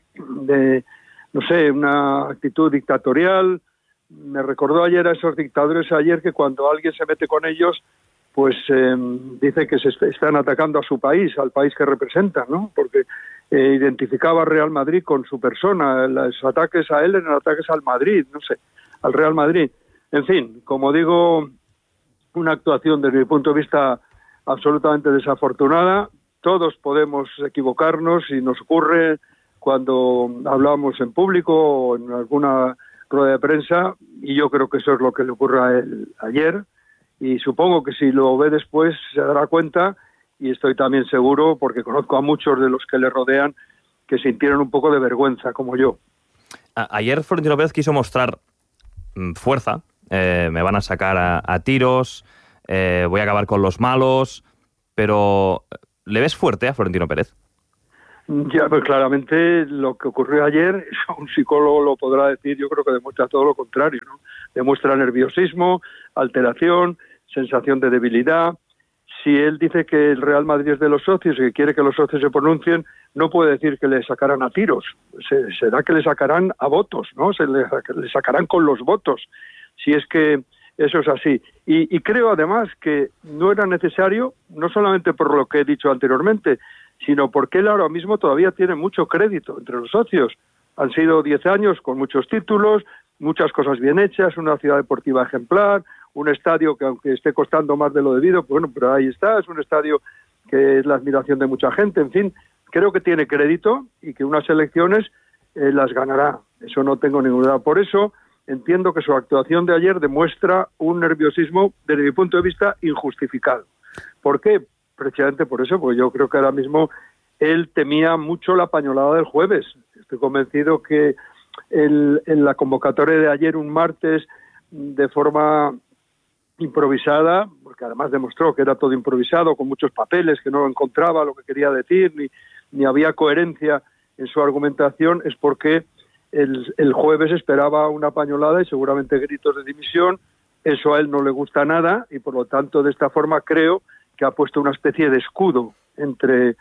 de, no sé, una actitud dictatorial. Me recordó ayer a esos dictadores ayer que cuando alguien se mete con ellos, pues eh, dice que se est- están atacando a su país, al país que representan, ¿no? Porque eh, identificaba a Real Madrid con su persona, los ataques a él eran ataques al Madrid, no sé, al Real Madrid. En fin, como digo, una actuación desde mi punto de vista absolutamente desafortunada. Todos podemos equivocarnos y nos ocurre cuando hablamos en público o en alguna rueda de prensa, y yo creo que eso es lo que le ocurrió a él ayer, y supongo que si lo ve después se dará cuenta, y estoy también seguro, porque conozco a muchos de los que le rodean, que sintieron un poco de vergüenza, como yo. A- ayer Florentino Pérez quiso mostrar mm, fuerza, eh, me van a sacar a, a tiros, eh, voy a acabar con los malos, pero ¿le ves fuerte a Florentino Pérez? Ya, pues claramente lo que ocurrió ayer, un psicólogo lo podrá decir, yo creo que demuestra todo lo contrario, ¿no? Demuestra nerviosismo, alteración, sensación de debilidad. Si él dice que el Real Madrid es de los socios y que quiere que los socios se pronuncien, no puede decir que le sacarán a tiros, se, será que le sacarán a votos, ¿no? Se le, le sacarán con los votos, si es que eso es así. Y, y creo además que no era necesario, no solamente por lo que he dicho anteriormente, sino porque él ahora mismo todavía tiene mucho crédito entre los socios. Han sido diez años con muchos títulos, muchas cosas bien hechas, una ciudad deportiva ejemplar, un estadio que aunque esté costando más de lo debido, bueno, pero ahí está, es un estadio que es la admiración de mucha gente, en fin, creo que tiene crédito y que unas elecciones eh, las ganará, eso no tengo ninguna duda. Por eso entiendo que su actuación de ayer demuestra un nerviosismo, desde mi punto de vista, injustificado. ¿Por qué? Precisamente por eso, porque yo creo que ahora mismo él temía mucho la pañolada del jueves. Estoy convencido que el, en la convocatoria de ayer, un martes, de forma improvisada, porque además demostró que era todo improvisado, con muchos papeles, que no encontraba lo que quería decir, ni, ni había coherencia en su argumentación, es porque el, el jueves esperaba una pañolada y seguramente gritos de dimisión. Eso a él no le gusta nada y por lo tanto de esta forma creo que ha puesto una especie de escudo entre,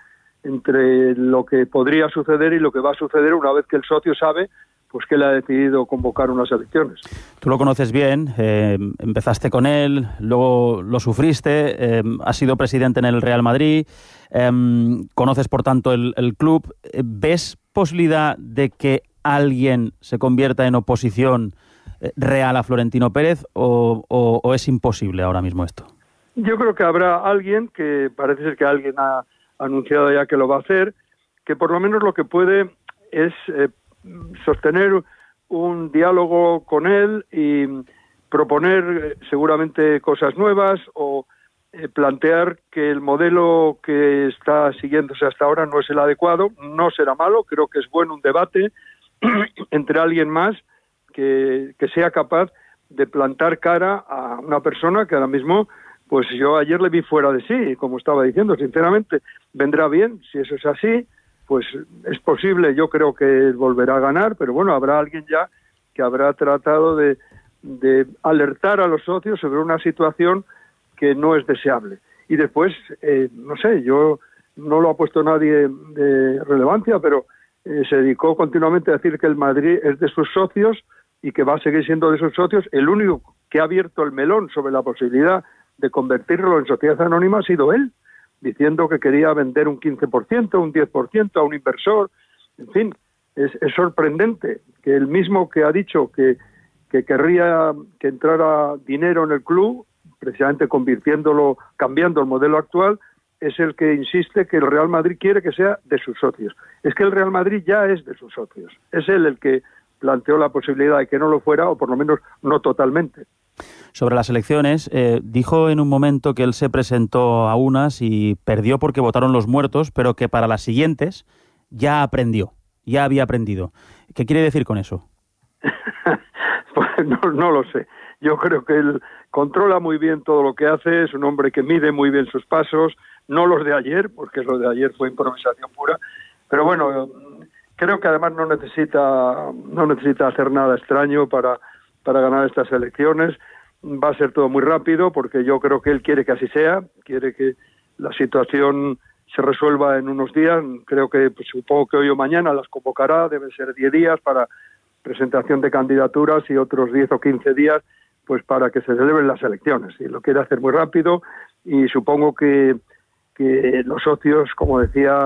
entre lo que podría suceder y lo que va a suceder una vez que el socio sabe pues que él ha decidido convocar unas elecciones. Tú lo conoces bien, eh, empezaste con él, luego lo sufriste, eh, has sido presidente en el Real Madrid, eh, conoces por tanto el, el club. ¿Ves posibilidad de que alguien se convierta en oposición eh, real a Florentino Pérez o, o, o es imposible ahora mismo esto? Yo creo que habrá alguien, que parece ser que alguien ha anunciado ya que lo va a hacer, que por lo menos lo que puede es eh, sostener un diálogo con él y proponer eh, seguramente cosas nuevas o eh, plantear que el modelo que está siguiéndose hasta ahora no es el adecuado. No será malo, creo que es bueno un debate entre alguien más que, que sea capaz de plantar cara a una persona que ahora mismo, pues yo ayer le vi fuera de sí, como estaba diciendo, sinceramente, vendrá bien, si eso es así, pues es posible, yo creo que volverá a ganar, pero bueno, habrá alguien ya que habrá tratado de, de alertar a los socios sobre una situación que no es deseable. Y después, eh, no sé, yo no lo ha puesto nadie de relevancia, pero eh, se dedicó continuamente a decir que el Madrid es de sus socios y que va a seguir siendo de sus socios. El único que ha abierto el melón sobre la posibilidad de convertirlo en sociedad anónima ha sido él, diciendo que quería vender un quince por ciento, un diez por ciento a un inversor. En fin, es, es sorprendente que el mismo que ha dicho que, que querría que entrara dinero en el club, precisamente convirtiéndolo, cambiando el modelo actual, es el que insiste que el Real Madrid quiere que sea de sus socios. Es que el Real Madrid ya es de sus socios. Es él el que planteó la posibilidad de que no lo fuera, o por lo menos no totalmente. Sobre las elecciones, eh, dijo en un momento que él se presentó a unas y perdió porque votaron los muertos, pero que para las siguientes ya aprendió, ya había aprendido. ¿Qué quiere decir con eso? Pues no, no lo sé. Yo creo que él controla muy bien todo lo que hace, es un hombre que mide muy bien sus pasos, no los de ayer, porque lo de ayer fue improvisación pura, pero bueno, creo que además no necesita, no necesita hacer nada extraño para, para ganar estas elecciones. Va a ser todo muy rápido, porque yo creo que él quiere que así sea, quiere que la situación se resuelva en unos días. Creo que, pues, supongo que hoy o mañana las convocará, deben ser diez días para presentación de candidaturas y otros diez o quince días pues para que se celebren las elecciones. Y lo quiere hacer muy rápido y supongo que, que los socios, como decía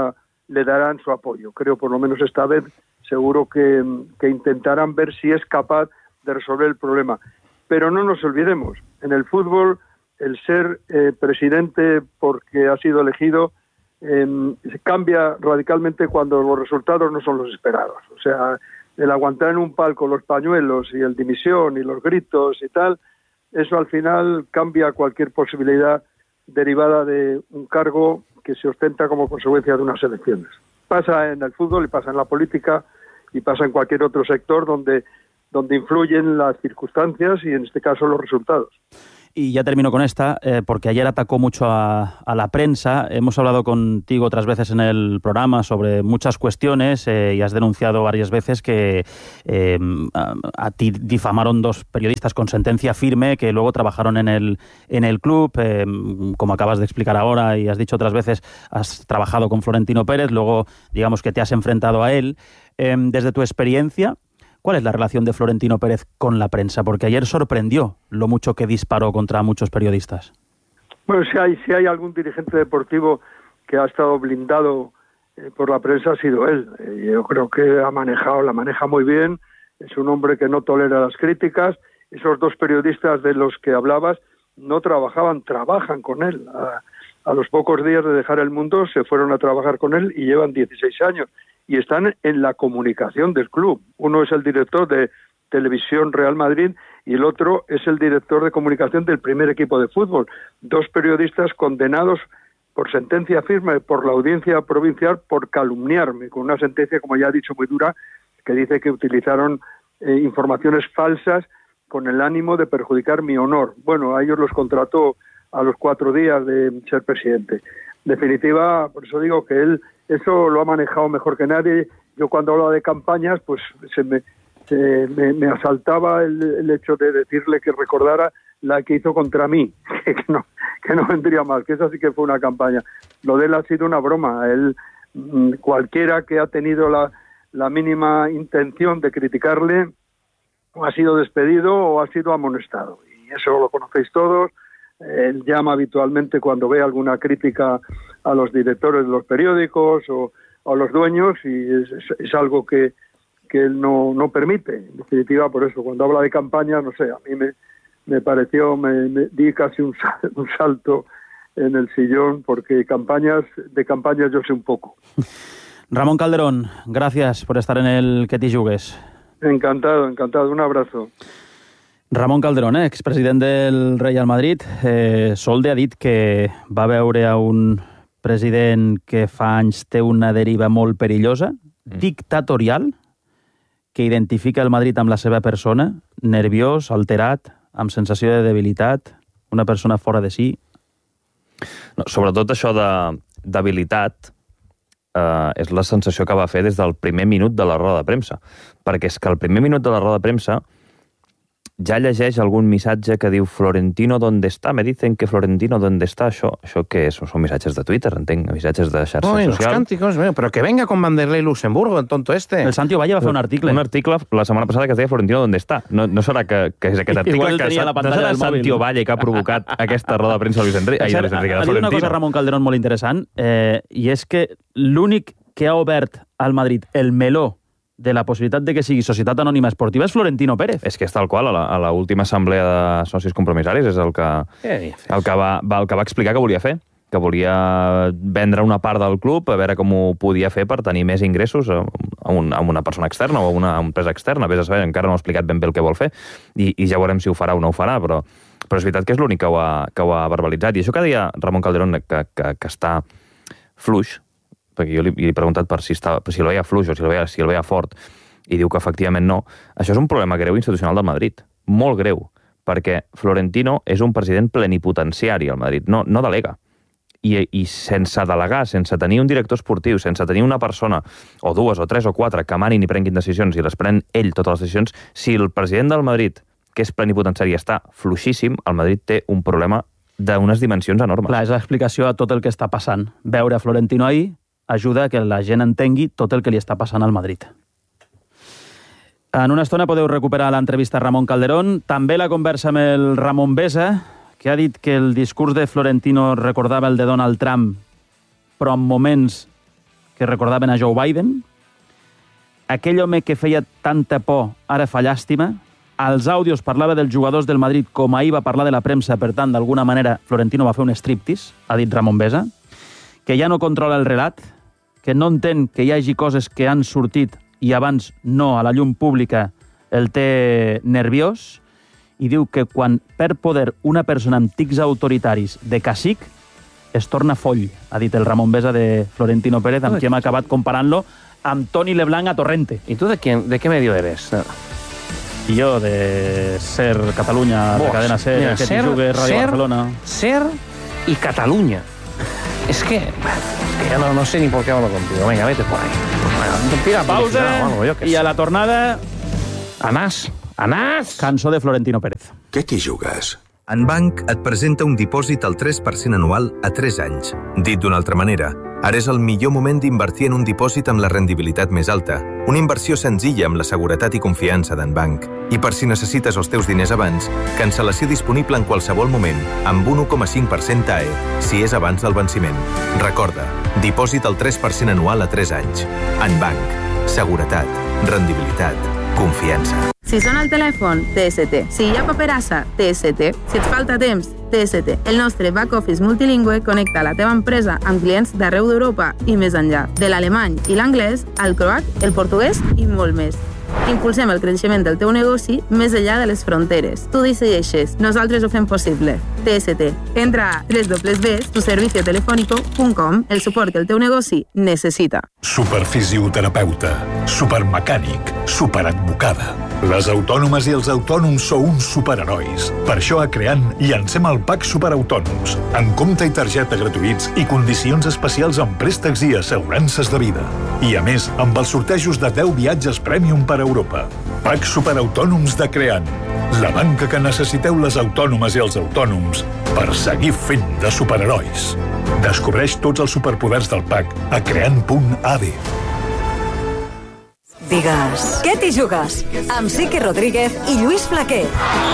le darán su apoyo. Creo, por lo menos esta vez, seguro que, que intentarán ver si es capaz de resolver el problema. Pero no nos olvidemos, en el fútbol el ser eh, presidente porque ha sido elegido eh, cambia radicalmente cuando los resultados no son los esperados. O sea, el aguantar en un palco los pañuelos y el dimisión y los gritos y tal, eso al final cambia cualquier posibilidad derivada de un cargo que se ostenta como consecuencia de unas elecciones. Pasa en el fútbol y pasa en la política y pasa en cualquier otro sector donde, donde influyen las circunstancias y en este caso los resultados. Y ya termino con esta, eh, porque ayer atacó mucho a, a la prensa. Hemos hablado contigo otras veces en el programa sobre muchas cuestiones eh, y has denunciado varias veces que eh, a, a ti difamaron dos periodistas con sentencia firme que luego trabajaron en el, en el club. Eh, como acabas de explicar ahora y has dicho otras veces, has trabajado con Florentino Pérez, luego digamos que te has enfrentado a él. Eh, desde tu experiencia, ¿cuál es la relación de Florentino Pérez con la prensa? Porque ayer sorprendió lo mucho que disparó contra muchos periodistas. Bueno, si hay, si hay algún dirigente deportivo que ha estado blindado eh, por la prensa, ha sido él. Eh, yo creo que ha manejado, la maneja muy bien, es un hombre que no tolera las críticas. Esos dos periodistas de los que hablabas no trabajaban, trabajan con él. A, a los pocos días de dejar el mundo se fueron a trabajar con él y llevan dieciséis años. Y están en la comunicación del club. Uno es el director de Televisión Real Madrid y el otro es el director de comunicación del primer equipo de fútbol. Dos periodistas condenados por sentencia firme por la audiencia provincial por calumniarme, con una sentencia, como ya he dicho, muy dura, que dice que utilizaron eh, informaciones falsas con el ánimo de perjudicar mi honor. Bueno, a ellos los contrató a los cuatro días de ser presidente. En definitiva, por eso digo que él eso lo ha manejado mejor que nadie. Yo cuando hablaba de campañas, pues se me, se me, me asaltaba el, el hecho de decirle que recordara la que hizo contra mí, que no, que no vendría mal, que esa sí que fue una campaña. Lo de él ha sido una broma. Él, cualquiera que ha tenido la, la mínima intención de criticarle, o ha sido despedido o ha sido amonestado. Y eso lo conocéis todos. Él llama habitualmente cuando ve alguna crítica a los directores de los periódicos o a los dueños y es, es, es algo que, que él no, no permite. En definitiva, por eso, cuando habla de campaña, no sé, a mí me, me pareció, me, me di casi un, un salto en el sillón porque campañas de campañas yo sé un poco. Ramón Calderón, gracias por estar en el Que t'hi jugues. Encantado, encantado. Un abrazo. Ramon Calderón, eh, expresident del Real Madrid, eh, Solde ha dit que va veure a un president que fa anys té una deriva molt perillosa, mm. dictatorial, que identifica el Madrid amb la seva persona, nerviós, alterat, amb sensació de debilitat, una persona fora de si. No, sobretot això de debilitat eh, és la sensació que va fer des del primer minut de la roda de premsa, perquè és que el primer minut de la roda de premsa ja llegeix algun missatge que diu Florentino, ¿dónde está? Me dicen que Florentino, ¿dónde está? Això, això què és? Són missatges de Twitter, entenc, missatges de xarxa Oye, social. Los cánticos, pero que venga con Vanderlei Luxemburgo, el tonto este. El Santi Ovalle va fer un article. Un article la setmana passada que es deia Florentino, ¿dónde está? No, no serà que, que és aquest article Igual que tenia sa, la pantalla no serà del Santi mòbil. Ovalle que ha provocat aquesta roda de premsa de Luis Enrique. Ai, de Luis Enrique, de ha dit una Florentino. cosa Ramon Calderón molt interessant, eh, i és que l'únic que ha obert al Madrid el meló de la possibilitat de que sigui societat anònima esportiva és Florentino Pérez. És que és tal qual, a l'última assemblea de socis compromissaris és el que, el que, va, va, el que va explicar que volia fer, que volia vendre una part del club, a veure com ho podia fer per tenir més ingressos a, un, a una persona externa o a una empresa externa. Vés a saber, encara no ha explicat ben bé el que vol fer i, i ja veurem si ho farà o no ho farà, però, però és veritat que és l'únic que, ho ha, que ho ha verbalitzat. I això que deia Ramon Calderón, que, que, que està fluix, perquè jo li, li he preguntat per si, està, per si el veia fluix o si el veia, si el veia fort, i diu que efectivament no. Això és un problema greu institucional del Madrid, molt greu, perquè Florentino és un president plenipotenciari al Madrid, no, no delega. I, I sense delegar, sense tenir un director esportiu, sense tenir una persona, o dues, o tres, o quatre, que manin i prenguin decisions, i les pren ell totes les decisions, si el president del Madrid, que és plenipotenciari, està fluixíssim, el Madrid té un problema d'unes dimensions enormes. Clar, és l'explicació a tot el que està passant. Veure a Florentino ahir ajuda a que la gent entengui tot el que li està passant al Madrid. En una estona podeu recuperar l'entrevista a Ramon Calderón, també la conversa amb el Ramon Besa, que ha dit que el discurs de Florentino recordava el de Donald Trump, però en moments que recordaven a Joe Biden. Aquell home que feia tanta por, ara fa llàstima. Als àudios parlava dels jugadors del Madrid com ahir va parlar de la premsa, per tant, d'alguna manera, Florentino va fer un striptease, ha dit Ramon Besa, que ja no controla el relat, que no entén que hi hagi coses que han sortit i abans no a la llum pública el té nerviós, i diu que quan perd poder una persona amb tics autoritaris de cacic, es torna foll, ha dit el Ramon Besa de Florentino Pérez, amb qui hem acabat comparant-lo amb Toni Leblanc a Torrente. ¿Y tú de, quién, de qué medio eres? Y yo de Ser Cataluña, de Cadena Ser, mira, que ser, jugue Radio ser, Barcelona. Ser y Cataluña. Es que, es que ya no, no sé ni por qué hablo contigo. Venga, vete por ahí. Bueno, tira pausa algo, yo que i sé. a la tornada... Anàs, Anàs! Cançó de Florentino Pérez. Què t'hi jugues? En Banc et presenta un dipòsit al tres per cent anual a tres anys. Dit d'una altra manera, ara és el millor moment d'invertir en un dipòsit amb la rendibilitat més alta. Una inversió senzilla amb la seguretat i confiança d'en Banc. I per si necessites els teus diners abans, cancel·lació disponible en qualsevol moment, amb un u coma cinc per cent T A E, si és abans del venciment. Recorda, dipòsit al tres per cent anual a tres anys. En Banc. Seguretat, rendibilitat, confiança. Si sona el telèfon, T S T. Si hi ha paperassa, T S T. Si et falta temps, T S T. El nostre back-office multilingüe connecta la teva empresa amb clients d'arreu d'Europa i més enllà. De l'alemany i l'anglès, al croat, el portuguès i molt més. Impulsem el creixement del teu negoci més enllà de les fronteres. Tu decideixes, nosaltres ho fem possible. T S T. Entra a doble u doble u doble u punt tu servicio telefónico punt com, el suport que el teu negoci necessita. Superfisioterapeuta, supermecànic, superadvocada. Les autònomes i els autònoms sou uns superherois. Per això a Creant llancem el Pack Superautònoms, amb compte i targeta gratuïts i condicions especials en préstecs i assegurances de vida. I a més, amb els sortejos de deu viatges Premium per Europa. Pack Superautònoms de Creant, la banca que necessiteu les autònomes i els autònoms per seguir fent de superherois. Descobreix tots els superpoders del Pack a creant punt a d. Digues, què t'hi jugues? Amb Sique Rodríguez i Lluís Flaquer.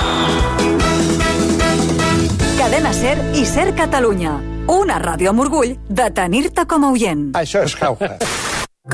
Cadena Ser i Ser Catalunya. Una ràdio amb orgull de tenir-te com a oient. Això és jauja.